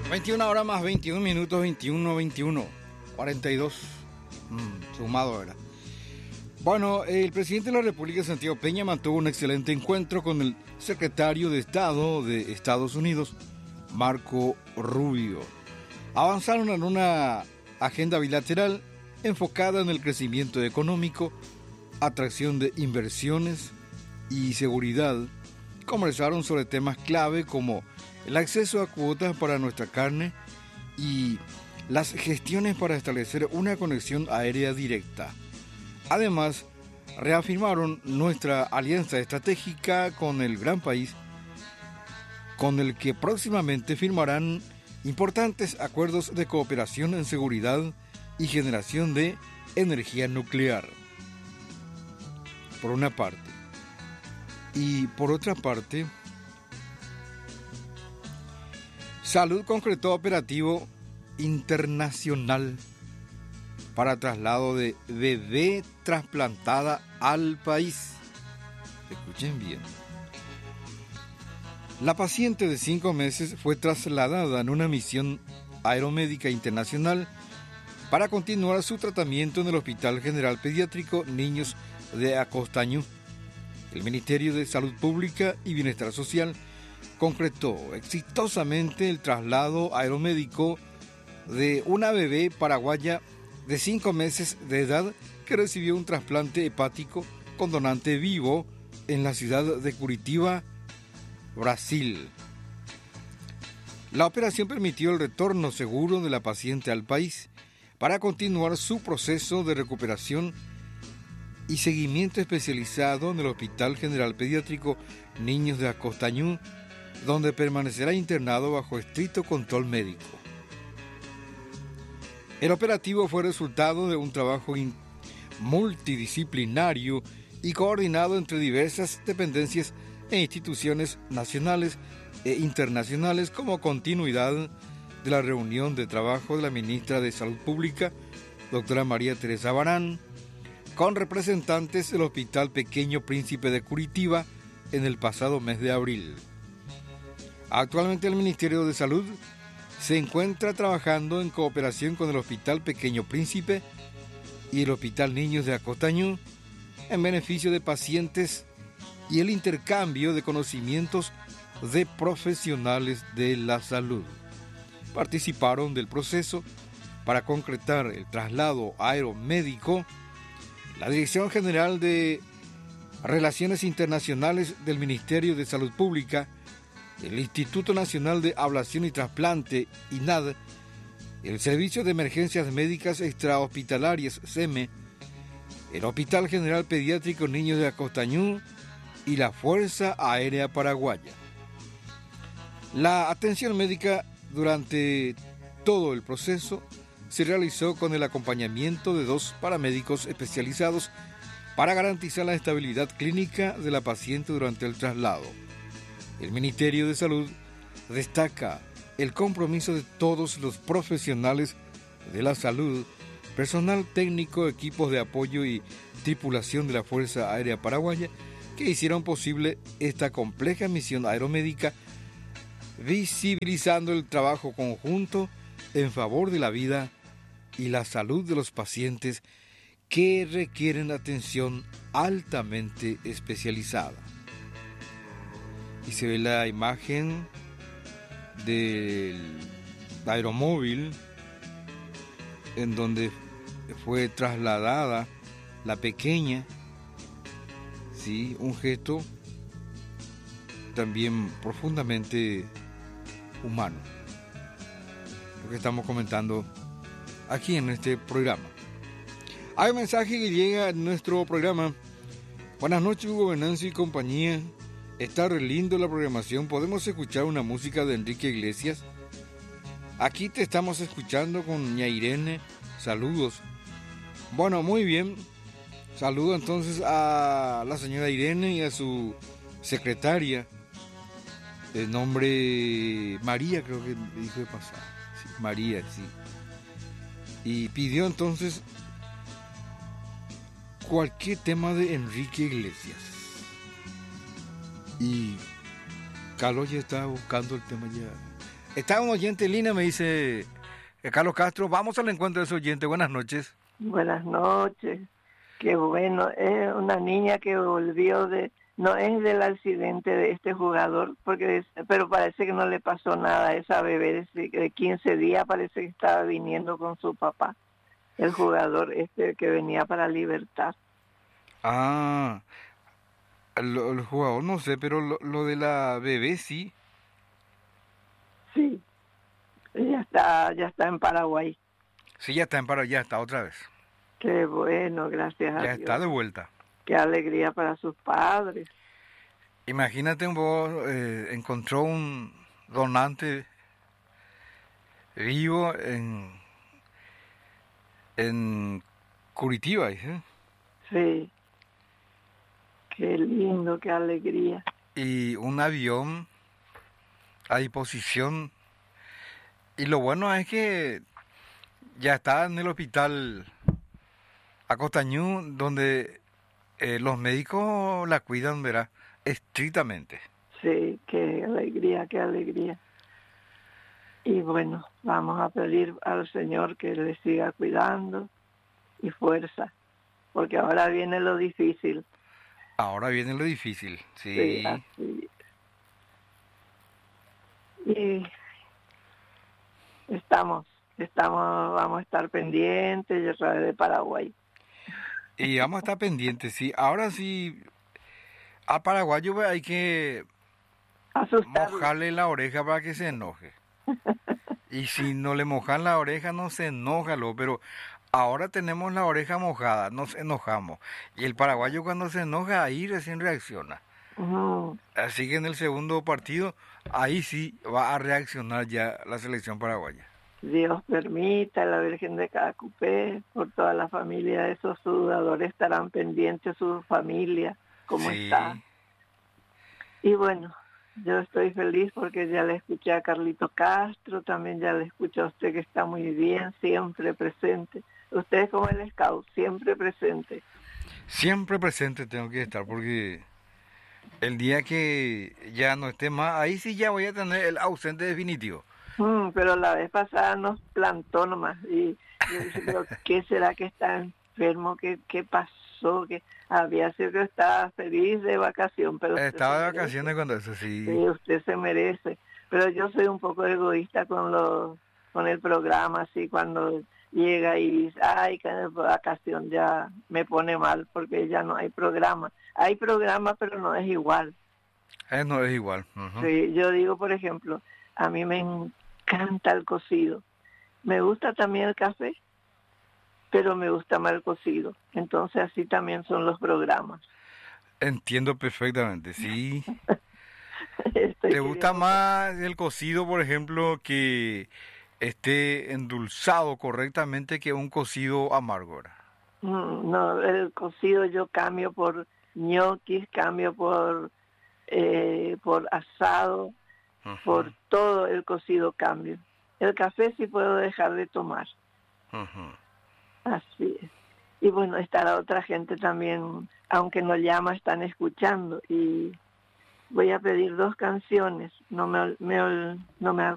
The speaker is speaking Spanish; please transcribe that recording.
21 horas más 21 minutos, 21, 42. Sumado, ¿verdad? Bueno, el presidente de la República, Santiago Peña, mantuvo un excelente encuentro con el secretario de Estado de Estados Unidos, Marco Rubio. Avanzaron en una agenda bilateral enfocada en el crecimiento económico, atracción de inversiones y seguridad. Conversaron sobre temas clave como el acceso a cuotas para nuestra carne y las gestiones para establecer una conexión aérea directa. Además, reafirmaron nuestra alianza estratégica con el gran país, con el que próximamente firmarán importantes acuerdos de cooperación en seguridad y generación de energía nuclear, por una parte. Y por otra parte, Salud concretó operativo internacional para traslado de bebé trasplantada al país. Escuchen bien. La paciente de 5 meses fue trasladada en una misión aeromédica internacional para continuar su tratamiento en el Hospital General Pediátrico Niños de Acostañú. El Ministerio de Salud Pública y Bienestar Social concretó exitosamente el traslado aeromédico de una bebé paraguaya de 5 meses de edad que recibió un trasplante hepático con donante vivo en la ciudad de Curitiba, Brasil. La operación permitió el retorno seguro de la paciente al país para continuar su proceso de recuperación y seguimiento especializado en el Hospital General Pediátrico Niños de Acostañú, donde permanecerá internado bajo estricto control médico. El operativo fue resultado de un trabajo multidisciplinario y coordinado entre diversas dependencias e instituciones nacionales e internacionales, como continuidad de la reunión de trabajo de la ministra de Salud Pública, doctora María Teresa Barán, con representantes del Hospital Pequeño Príncipe de Curitiba en el pasado mes de abril. Actualmente el Ministerio de Salud se encuentra trabajando en cooperación con el Hospital Pequeño Príncipe y el Hospital Niños de Acostañú en beneficio de pacientes y el intercambio de conocimientos de profesionales de la salud. Participaron del proceso para concretar el traslado aeromédico la Dirección General de Relaciones Internacionales del Ministerio de Salud Pública, el Instituto Nacional de Ablación y Trasplante, INAD, el Servicio de Emergencias Médicas Extrahospitalarias, SEME, el Hospital General Pediátrico Niños de Acostañú y la Fuerza Aérea Paraguaya. La atención médica durante todo el proceso se realizó con el acompañamiento de 2 paramédicos especializados para garantizar la estabilidad clínica de la paciente durante el traslado. El Ministerio de Salud destaca el compromiso de todos los profesionales de la salud, personal técnico, equipos de apoyo y tripulación de la Fuerza Aérea Paraguaya que hicieron posible esta compleja misión aeromédica, visibilizando el trabajo conjunto en favor de la vida y la salud de los pacientes que requieren atención altamente especializada. Y se ve la imagen del aeromóvil en donde fue trasladada la pequeña, ¿sí? Un gesto también profundamente humano, lo que estamos comentando aquí en este programa. Hay un mensaje que llega a nuestro programa. Buenas noches, Hugo Venancio y compañía. Está re lindo la programación. ¿Podemos escuchar una música de Enrique Iglesias? Aquí te estamos escuchando con ña Irene. Saludos. Bueno, muy bien. Saludo entonces a la señora Irene y a su secretaria. El nombre María, creo que dijo de pasar. Sí, María, sí. Y pidió entonces cualquier tema de Enrique Iglesias. Y Carlos ya estaba buscando el tema ya. Está un oyente en línea, me dice Carlos Castro. Vamos al encuentro de ese oyente. Buenas noches. Buenas noches. Qué bueno. Es una niña que volvió no es del accidente de este jugador, pero parece que no le pasó nada a esa bebé de 15 días, parece que estaba viniendo con su papá, el jugador que venía para Libertad. Ah, el jugador no sé, pero lo de la bebé sí. Sí, ya está en Paraguay. Sí, ya está en paro, ya está otra vez. Qué bueno, gracias a Ya está Dios. de vuelta. Qué alegría para sus padres. Imagínate vos, encontró un donante vivo en Curitiba, dice. Sí, qué lindo, qué alegría. Y un avión a disposición. Y lo bueno es que ya está en el hospital Acostañú, donde los médicos la cuidan, verá, estrictamente. Sí, qué alegría, qué alegría. Y bueno, vamos a pedir al Señor que le siga cuidando y fuerza, porque ahora viene lo difícil. Ahora viene lo difícil, Sí, sí. así. Y vamos a estar pendientes, yo soy de Paraguay. Y vamos a estar pendientes, sí. Ahora sí, al paraguayo pues, hay que Asustarlo. mojarle la oreja para que se enoje. Y si no le mojan la oreja, no se enoja, pero ahora tenemos la oreja mojada, nos enojamos. Y el paraguayo cuando se enoja, ahí recién reacciona. Ujú. Así que en el segundo partido, ahí sí va a reaccionar ya la selección paraguaya. Dios permita, la Virgen de Cacupé, por toda la familia de esos jugadores estarán pendientes su familia, cómo está. Sí, Y bueno, yo estoy feliz porque ya le escuché a Carlito Castro, también ya le escuché a usted que está muy bien, siempre presente. Usted es como el scout, siempre presente. siempre presente tengo que estar porque el día que ya no esté más, ahí sí ya voy a tener el ausente definitivo. Pero la vez pasada nos plantó nomás y yo dije, pero ¿qué será que está enfermo? ¿Qué pasó? Que había sido que estaba feliz de vacación, pero usted se Estaba de merece. vacaciones cuando eso Sí, sí. usted se merece. Pero yo soy un poco egoísta con el programa, así cuando llega y dice, ay, que vacación ya me pone mal porque ya no hay programa. Hay programa, pero no es igual. No es igual. Ujú. Sí, yo digo, por ejemplo, a mí me encanta el cocido. Me gusta también el café, pero me gusta más el cocido. Entonces así también son los programas. Entiendo perfectamente, sí. Estoy ¿Te gusta queriendo. más el cocido, por ejemplo, que esté endulzado correctamente que un cocido amargo, ¿verdad? No, el cocido yo cambio por ñoquis, cambio por asado, Ujú, por todo el cocido cambio. El café sí puedo dejar de tomar, ujú. así es. Y bueno, está la otra gente también, aunque no llama, están escuchando. Y voy a pedir dos canciones, no me